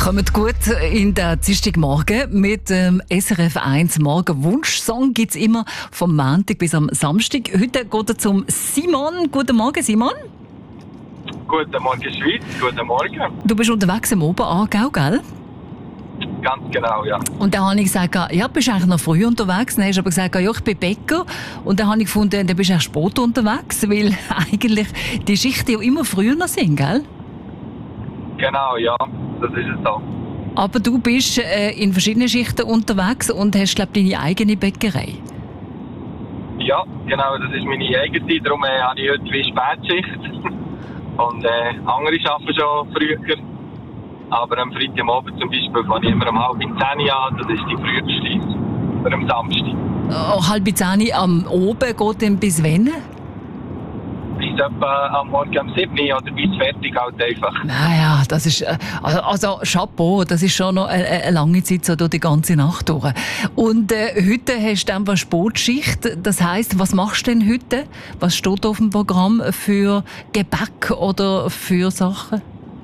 Kommt gut in den Dienstagmorgen mit dem SRF 1 Morgenwunschsong. Gibt es immer vom Montag bis am Samstag. Heute geht es zum Simon. Guten Morgen, Simon. Guten Morgen, Schweiz. Guten Morgen. Du bist unterwegs im Oberaargau, gell? Ganz genau, ja. Und dann habe ich gesagt, ja, bist du eigentlich noch früh unterwegs? Dann hast du aber gesagt, ja, ich bin Bäcker. Und dann habe ich gefunden, dann bist du eigentlich spät unterwegs, weil eigentlich die Schichten ja immer früher noch sind, gell? Genau, ja. Das ist es so. Aber du bist in verschiedenen Schichten unterwegs und hast, glaube ich, deine eigene Bäckerei. Ja, genau, das ist meine eigene. Darum habe ich heute wie Spätschicht. Und andere arbeiten schon früher. Aber am Freitagabend zum Beispiel fange ich immer um 9:30 an. Das ist die früheste. Oder am Samstag. Oh, 9:30 am Oben geht dann bis wann? Bis etwa am Morgen um 7 Uhr oder bis fertig halt einfach. Naja, das ist, also Chapeau, das ist schon noch eine lange Zeit, so durch die ganze Nacht durch. Und heute hast du einfach Sportschicht. Das heisst, was machst du denn heute? Was steht auf dem Programm für Gebäck oder für Sachen?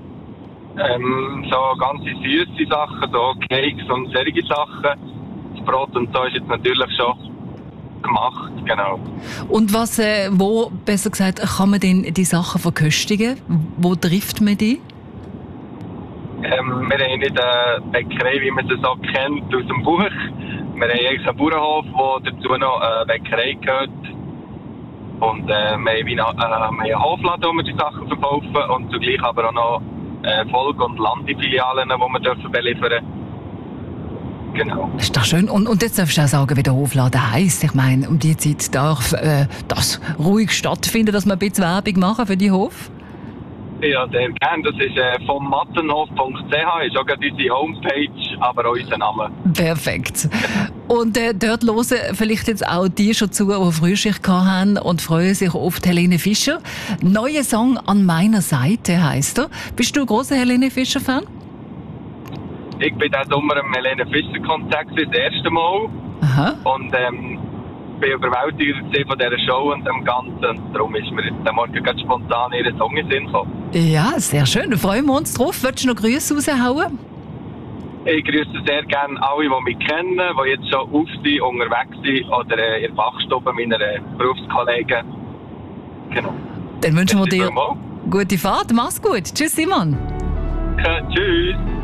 So ganze süße Sachen, so Cakes und solche Sachen. Das Brot und so ist jetzt natürlich schon gemacht, genau. Und was, wo, besser gesagt, kann man denn die Sachen verköstigen? Wo trifft man die? Wir haben nicht eine Bäckerei, wie man sie so kennt aus dem Buch. Wir haben eigentlich einen Bauernhof, wo dazu noch eine Bäckerei gehört. Und wir haben einen Hofladen, wo wir die Sachen verkaufen. Und zugleich aber auch noch Volk- und Landefilialen, die wir dürfen beliefern. Genau. Das ist doch schön. Und jetzt darfst du auch sagen, wie der Hofladen heisst. Ich meine, um die Zeit darf das ruhig stattfinden, dass wir ein bisschen Werbung machen für die Hof? Ja, sehr gerne. Das ist vom mattenhof.ch, ist auch gerade unsere Homepage, aber auch unser Name. Perfekt. Und dort hören vielleicht jetzt auch die schon zu, die Frühschicht hatten und freuen sich auf die Helene Fischer. Neuer Song «An meiner Seite» heisst er. Bist du ein grosser Helene Fischer-Fan? Ich bin diesen Sommer am Helene Fischer-Konzert das erste Mal. Aha. Und bin überwältigt von dieser Show und dem Ganzen. Darum ist mir jetzt Morgen ganz spontan ihre Song in den Sinn gekommen. Ja, sehr schön. Da freuen wir uns drauf. Willst du noch Grüße raushauen? Ich grüße sehr gerne alle, die mich kennen, die jetzt schon auf sind, unterwegs sind oder in der Wachstube meiner Berufskollegen. Genau. Dann wünschen wir dir gute Fahrt. Mach's gut. Tschüss, Simon. Tschüss.